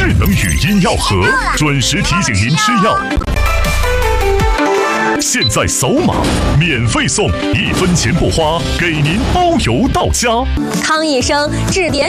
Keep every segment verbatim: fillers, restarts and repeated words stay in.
智能语音药盒，准时提醒您吃药。现在扫码免费送，一分钱不花，给您包邮到家。 康益生智点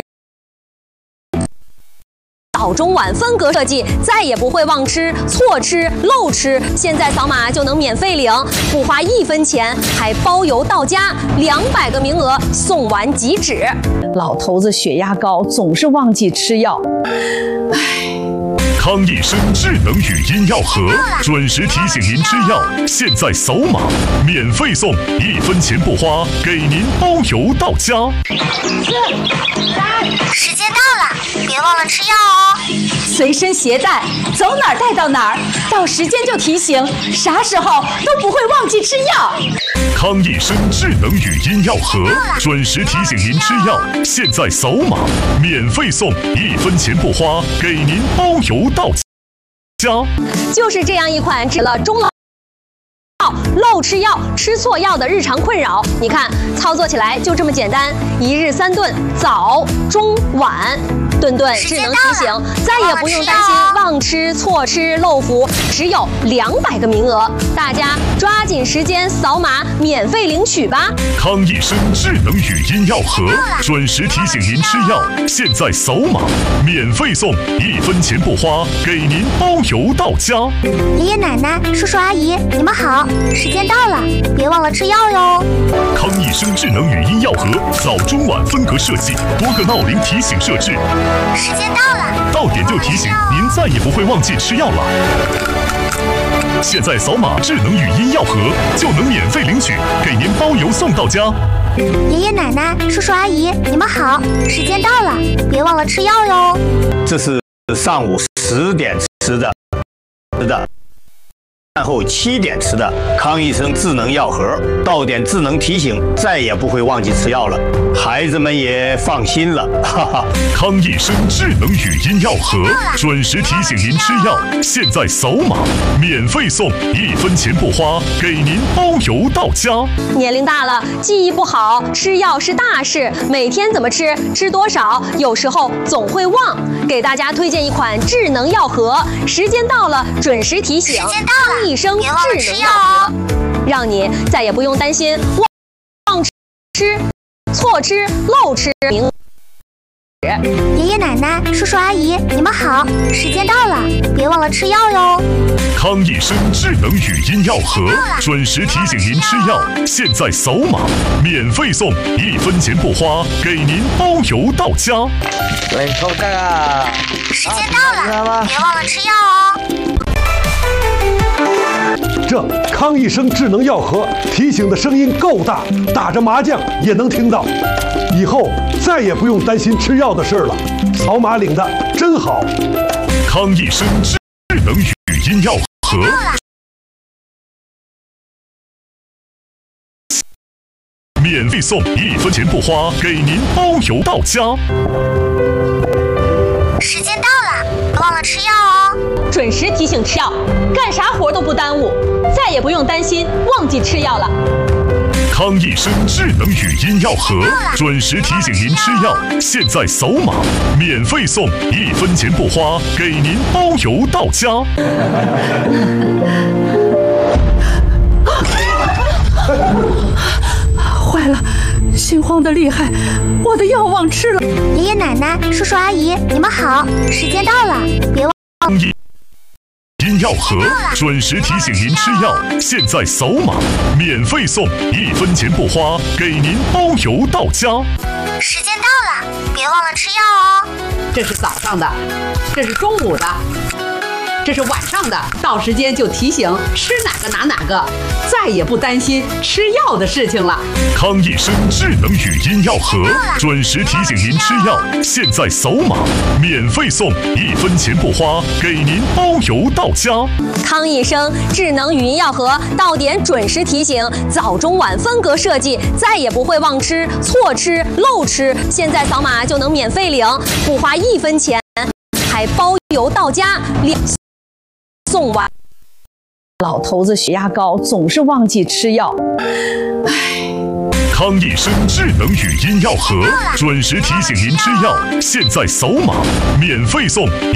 早中晚分隔设计，再也不会忘吃、错吃、漏吃。现在扫码就能免费领，不花一分钱，还包邮到家，两百个名额，送完即止。 老头子血压高，总是忘记吃药，唉。 康益生智能语音药盒，准时提醒您吃药。现在扫码免费送，一分钱不花，给您包邮到家。 时间到了，别忘了吃药哦。 随身携带，走哪儿带到哪儿，到时间就提醒，啥时候都不会忘记吃药。 康益生智能语音药盒，准时提醒您吃药。现在扫码免费送，一分钱不花，给您包邮到家。 就是这样一款治了中老漏吃药、吃错药的日常困扰。你看，操作起来就这么简单，一日三顿，早、中、晚。顿顿智能提醒，再也不用担心忘吃、错吃、漏服，只有两百个名额，大家抓紧时间扫码免费领取吧！ 康益生智能语音药盒，准时提醒您吃药。现在扫码免费送，一分钱不花，给您包邮到家。 爷爷奶奶、叔叔阿姨，你们好，时间到了，别忘了吃药哟。 康益生智能语音药盒，早中晚分隔设计，多个闹铃提醒设置。 时间到了， 到点就提醒，您再也不会忘记吃药了。现在扫码智能语音药盒就能免费领取，给您包邮送到家。 爷爷奶奶、叔叔阿姨，你们好，时间到了，别忘了吃药哟。 这是上午十点吃的，吃的。饭后七点吃的康益生智能药盒，到点智能提醒，再也不会忘记吃药了，孩子们也放心了，哈哈。 康益生智能语音药盒，准时提醒您吃药。现在扫码免费送，一分钱不花，给您包邮到家。 年龄大了，记忆不好，吃药是大事，每天怎么吃，吃多少，有时候总会忘。给大家推荐一款智能药盒，时间到了准时提醒。 时间到了。 康益生智能药盒，让你再也不用担心忘吃、错吃、漏吃。 爷爷奶奶、叔叔阿姨，你们好，时间到了，别忘了吃药哟。 康益生智能语音药盒，准时提醒您吃药。现在扫码免费送，一分钱不花，给您包邮到家。 来，抽这个。 时间到了，别忘了吃药哦。 这康益生智能药盒提醒的声音够大，打着麻将也能听到。以后再也不用担心吃药的事了，扫码领的真好。 康益生智能语音药盒，免费送，一分钱不花，给您包邮到家。 时间到了，别忘了吃药哦。 准时提醒吃药，干啥活都不耽误，再也不用担心忘记吃药了。 康益生智能语音药盒，准时提醒您吃药。现在扫码免费送，一分钱不花，给您包邮到家。 坏了，心慌得厉害，我的药忘吃了。 爷爷奶奶、叔叔阿姨，你们好，时间到了，别忘。 音药盒，准时提醒您吃药。现在扫码免费送，一分钱不花，给您包邮到家。 时间到了，别忘了吃药哦。 这是早上的，这是中午的，这是晚上的，到时间就提醒吃哪个拿哪个，再也不担心吃药的事情了。 康益生智能语音药盒，准时提醒您吃药。现在扫码免费送，一分钱不花，给您包邮到家。 康益生智能语音药盒，到点准时提醒，早中晚分隔设计，再也不会忘吃、错吃、漏吃。现在扫码就能免费领，不花一分钱，还包邮到家，两送完。 老头子血压高，总是忘记吃药，唉。 康益生智能语音药盒，准时提醒您吃药。现在扫码免费送。